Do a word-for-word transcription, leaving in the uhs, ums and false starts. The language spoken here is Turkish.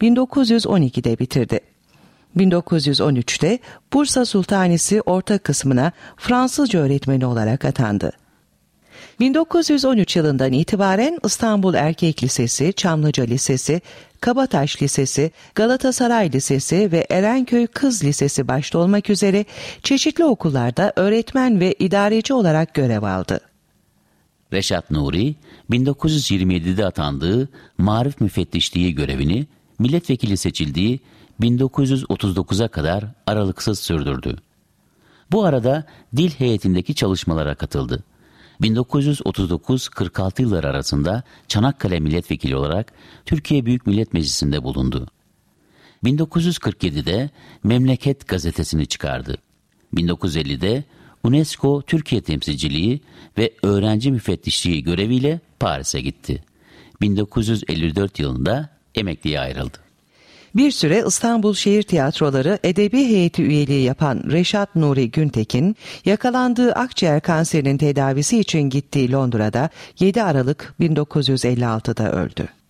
bin dokuz yüz on ikide bitirdi. bin dokuz yüz on üçte Bursa Sultanisi orta kısmına Fransızca öğretmeni olarak atandı. bin dokuz yüz on üç yılından itibaren İstanbul Erkek Lisesi, Çamlıca Lisesi, Kabataş Lisesi, Galatasaray Lisesi ve Erenköy Kız Lisesi başta olmak üzere çeşitli okullarda öğretmen ve idareci olarak görev aldı. Reşat Nuri, bin dokuz yüz yirmi yedide atandığı Marif Müfettişliği görevini milletvekili seçildiği bin dokuz yüz otuz dokuza kadar aralıksız sürdürdü. Bu arada dil heyetindeki çalışmalara katıldı. bin dokuz yüz otuz dokuz kırk altı yılları arasında Çanakkale Milletvekili olarak Türkiye Büyük Millet Meclisi'nde bulundu. bin dokuz yüz kırk yedide Memleket gazetesini çıkardı. bin dokuz yüz ellide UNESCO Türkiye Temsilciliği ve Öğrenci Müfettişliği göreviyle Paris'e gitti. bin dokuz yüz elli dört yılında emekliye ayrıldı. Bir süre İstanbul Şehir Tiyatroları Edebi Heyeti üyeliği yapan Reşat Nuri Güntekin, yakalandığı akciğer kanserinin tedavisi için gittiği Londra'da yedi Aralık bin dokuz yüz elli altıda öldü.